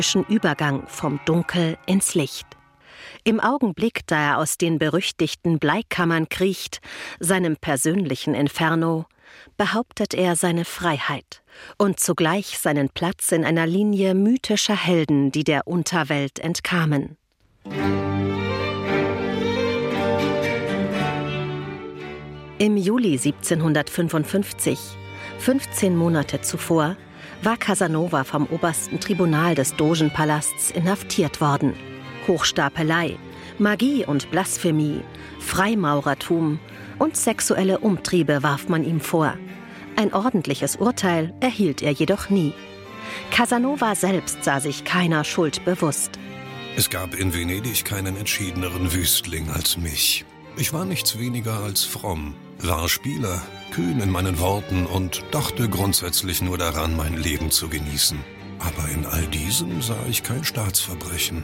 Übergang vom Dunkel ins Licht. Im Augenblick, da er aus den berüchtigten Bleikammern kriecht, seinem persönlichen Inferno, behauptet er seine Freiheit und zugleich seinen Platz in einer Linie mythischer Helden, die der Unterwelt entkamen. Im Juli 1755, 15 Monate zuvor, war Casanova vom obersten Tribunal des Dogenpalasts inhaftiert worden. Hochstapelei, Magie und Blasphemie, Freimaurertum und sexuelle Umtriebe warf man ihm vor. Ein ordentliches Urteil erhielt er jedoch nie. Casanova selbst sah sich keiner Schuld bewusst. Es gab in Venedig keinen entschiedeneren Wüstling als mich. Ich war nichts weniger als fromm, war Spieler, kühn in meinen Worten und dachte grundsätzlich nur daran, mein Leben zu genießen. Aber in all diesem sah ich kein Staatsverbrechen.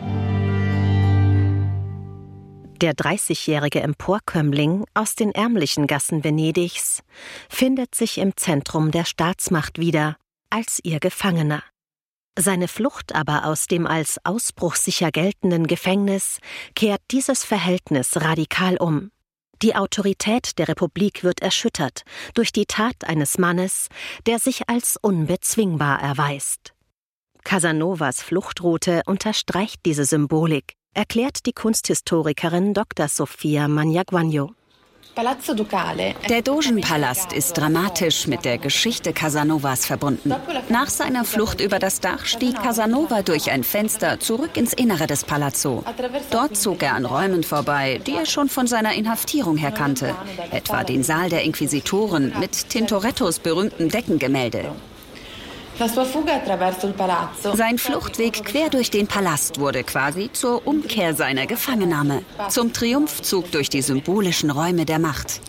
Der 30-jährige Emporkömmling aus den ärmlichen Gassen Venedigs findet sich im Zentrum der Staatsmacht wieder, als ihr Gefangener. Seine Flucht aber aus dem als ausbruchssicher geltenden Gefängnis kehrt dieses Verhältnis radikal um. Die Autorität der Republik wird erschüttert durch die Tat eines Mannes, der sich als unbezwingbar erweist. Casanovas Fluchtroute unterstreicht diese Symbolik, erklärt die Kunsthistorikerin Dr. Sofia Magnaguagno. Der Dogenpalast ist dramatisch mit der Geschichte Casanovas verbunden. Nach seiner Flucht über das Dach stieg Casanova durch ein Fenster zurück ins Innere des Palazzo. Dort zog er an Räumen vorbei, die er schon von seiner Inhaftierung her kannte, etwa den Saal der Inquisitoren mit Tintorettos berühmtem Deckengemälde. Sein Fluchtweg quer durch den Palast wurde quasi zur Umkehr seiner Gefangennahme, zum Triumphzug durch die symbolischen Räume der Macht.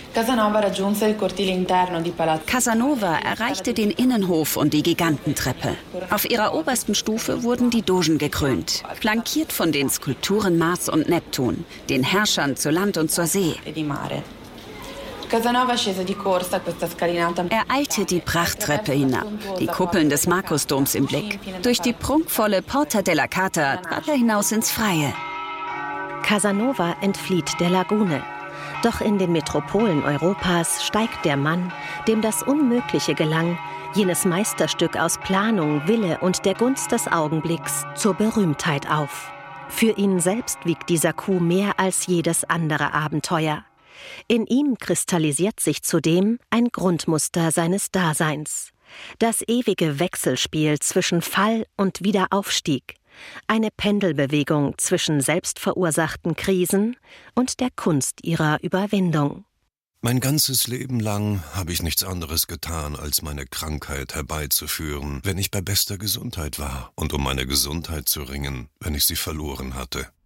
Casanova erreichte den Innenhof und die Gigantentreppe. Auf ihrer obersten Stufe wurden die Dogen gekrönt, flankiert von den Skulpturen Mars und Neptun, den Herrschern zu Land und zur See. Er eilte die Prachttreppe hinab, die Kuppeln des Markusdoms im Blick. Durch die prunkvolle Porta della Carta trat er hinaus ins Freie. Casanova entflieht der Lagune. Doch in den Metropolen Europas steigt der Mann, dem das Unmögliche gelang, jenes Meisterstück aus Planung, Wille und der Gunst des Augenblicks, zur Berühmtheit auf. Für ihn selbst wiegt dieser Coup mehr als jedes andere Abenteuer. In ihm kristallisiert sich zudem ein Grundmuster seines Daseins. Das ewige Wechselspiel zwischen Fall und Wiederaufstieg. Eine Pendelbewegung zwischen selbstverursachten Krisen und der Kunst ihrer Überwindung. Mein ganzes Leben lang habe ich nichts anderes getan, als meine Krankheit herbeizuführen, wenn ich bei bester Gesundheit war, und um meine Gesundheit zu ringen, wenn ich sie verloren hatte.